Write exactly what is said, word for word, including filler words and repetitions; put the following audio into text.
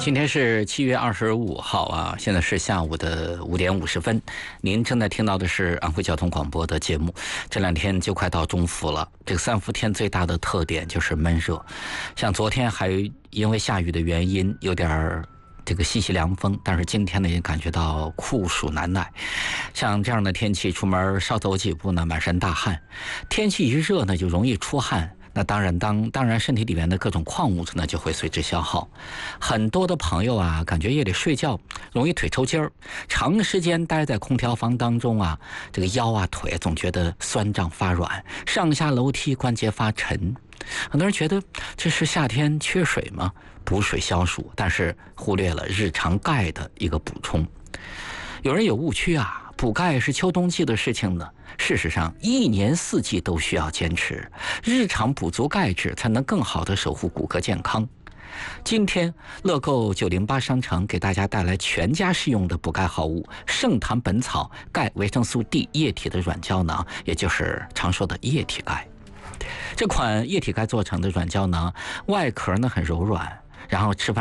今天是七月二十五号啊，现在是下午的五点五十分。您正在听到的是安徽交通广播的节目。这两天就快到中伏了，这个三伏天最大的特点就是闷热，像昨天还因为下雨的原因有点这个习习凉风，但是今天呢也感觉到酷暑难耐。像这样的天气，出门少走几步呢，满身大汗。天气一热呢，就容易出汗。那当然当当然身体里面的各种矿物质呢就会随之消耗。很多的朋友啊，感觉夜里睡觉容易腿抽筋儿，长时间待在空调房当中啊，这个腰啊腿总觉得酸胀发软，上下楼梯关节发沉。很多人觉得这是夏天缺水吗？补水消暑，但是忽略了日常钙的一个补充。有人有误区啊，补钙是秋冬季的事情呢。事实上，一年四季都需要坚持，日常补足钙质，才能更好地守护骨骼健康。今天，乐购九零八商城给大家带来全家适用的补钙好物——圣坛本草钙维生素 D 液体的软胶囊，也就是常说的液体钙。这款液体钙做成的软胶囊，外壳呢很柔软，然后吃饭